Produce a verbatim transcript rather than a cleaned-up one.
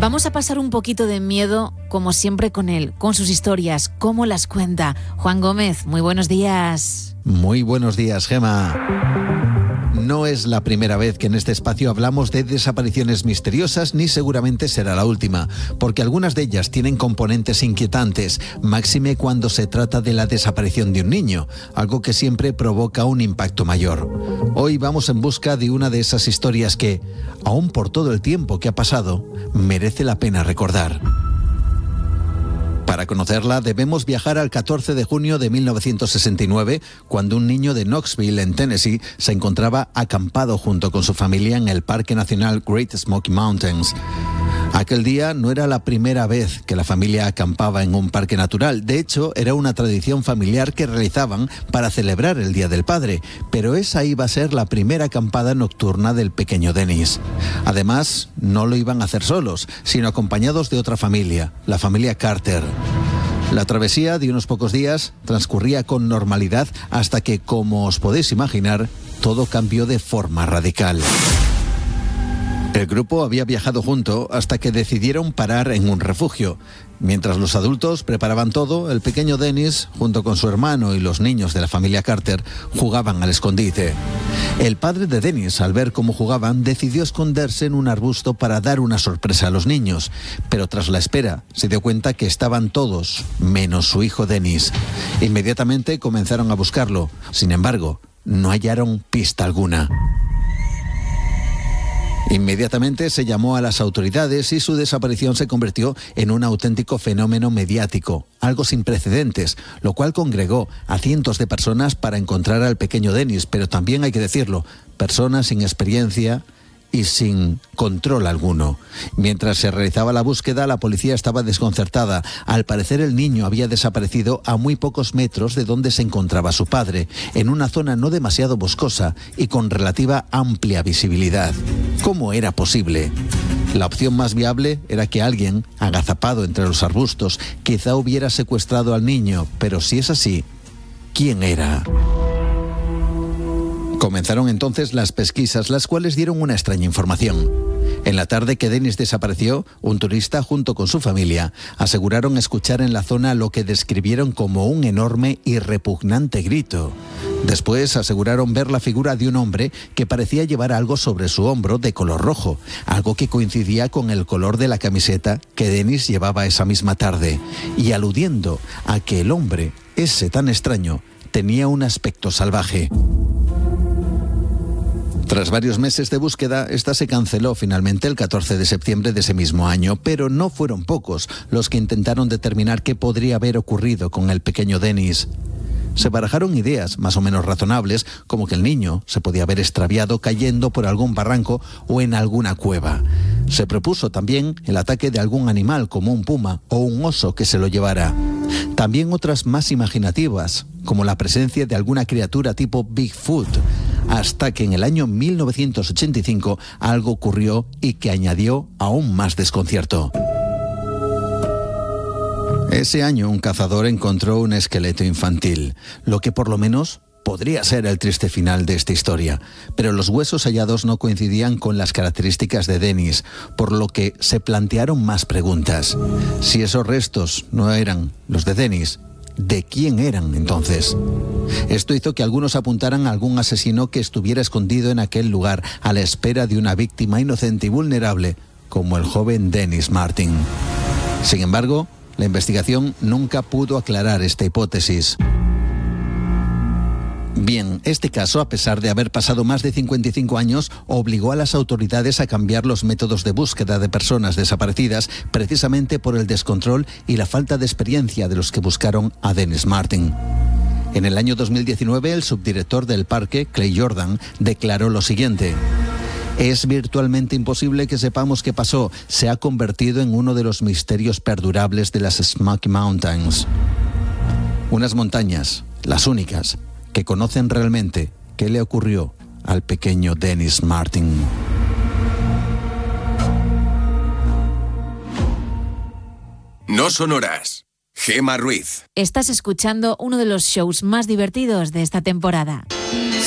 Vamos a pasar un poquito de miedo, como siempre, con él, con sus historias, cómo las cuenta. Juan Gómez, muy buenos días. Muy buenos días, Gema. No es la primera vez que en este espacio hablamos de desapariciones misteriosas, ni seguramente será la última, porque algunas de ellas tienen componentes inquietantes, máxime cuando se trata de la desaparición de un niño, algo que siempre provoca un impacto mayor. Hoy vamos en busca de una de esas historias que, aún por todo el tiempo que ha pasado, merece la pena recordar. Para conocerla debemos viajar al catorce de junio de mil novecientos sesenta y nueve, cuando un niño de Knoxville, en Tennessee, se encontraba acampado junto con su familia en el Parque Nacional Great Smoky Mountains. Aquel día no era la primera vez que la familia acampaba en un parque natural. De hecho, era una tradición familiar que realizaban para celebrar el Día del Padre, pero esa iba a ser la primera acampada nocturna del pequeño Dennis. Además, no lo iban a hacer solos, sino acompañados de otra familia, la familia Carter. La travesía de unos pocos días transcurría con normalidad hasta que, como os podéis imaginar, todo cambió de forma radical. El grupo había viajado junto hasta que decidieron parar en un refugio. Mientras los adultos preparaban todo, el pequeño Dennis, junto con su hermano y los niños de la familia Carter, jugaban al escondite. El padre de Dennis, al ver cómo jugaban, decidió esconderse en un arbusto para dar una sorpresa a los niños. Pero tras la espera, se dio cuenta que estaban todos, menos su hijo Dennis. Inmediatamente comenzaron a buscarlo. Sin embargo, no hallaron pista alguna. Inmediatamente se llamó a las autoridades y su desaparición se convirtió en un auténtico fenómeno mediático, algo sin precedentes, lo cual congregó a cientos de personas para encontrar al pequeño Dennis, pero también hay que decirlo, personas sin experiencia y sin control alguno. Mientras se realizaba la búsqueda, la policía estaba desconcertada. Al parecer, el niño había desaparecido a muy pocos metros de donde se encontraba su padre, en una zona no demasiado boscosa y con relativa amplia visibilidad. ¿Cómo era posible? La opción más viable era que alguien, agazapado entre los arbustos, quizá hubiera secuestrado al niño, pero si es así, ¿quién era? Comenzaron entonces las pesquisas, las cuales dieron una extraña información. En la tarde que Dennis desapareció, un turista junto con su familia aseguraron escuchar en la zona lo que describieron como un enorme y repugnante grito. Después aseguraron ver la figura de un hombre que parecía llevar algo sobre su hombro de color rojo, algo que coincidía con el color de la camiseta que Dennis llevaba esa misma tarde, y aludiendo a que el hombre, ese tan extraño, tenía un aspecto salvaje. Tras varios meses de búsqueda, esta se canceló finalmente el catorce de septiembre de ese mismo año, pero no fueron pocos los que intentaron determinar qué podría haber ocurrido con el pequeño Dennis. Se barajaron ideas más o menos razonables, como que el niño se podía haber extraviado cayendo por algún barranco o en alguna cueva. Se propuso también el ataque de algún animal como un puma o un oso que se lo llevara. También otras más imaginativas, como la presencia de alguna criatura tipo Bigfoot, hasta que en el año mil novecientos ochenta y cinco algo ocurrió y que añadió aún más desconcierto. Ese año un cazador encontró un esqueleto infantil, lo que por lo menos podría ser el triste final de esta historia, pero los huesos hallados no coincidían con las características de Dennis, por lo que se plantearon más preguntas. Si esos restos no eran los de Dennis, ¿de quién eran entonces? Esto hizo que algunos apuntaran a algún asesino que estuviera escondido en aquel lugar a la espera de una víctima inocente y vulnerable, como el joven Dennis Martin. Sin embargo, la investigación nunca pudo aclarar esta hipótesis. Bien, este caso, a pesar de haber pasado más de cincuenta y cinco años, obligó a las autoridades a cambiar los métodos de búsqueda de personas desaparecidas precisamente por el descontrol y la falta de experiencia de los que buscaron a Dennis Martin. En el año dos mil diecinueve, el subdirector del parque, Clay Jordan, declaró lo siguiente: es virtualmente imposible que sepamos qué pasó. Se ha convertido en uno de los misterios perdurables de las Smoky Mountains. Unas montañas, las únicas, que conocen realmente qué le ocurrió al pequeño Dennis Martin. No sonoras. Gema Ruiz. Estás escuchando uno de los shows más divertidos de esta temporada.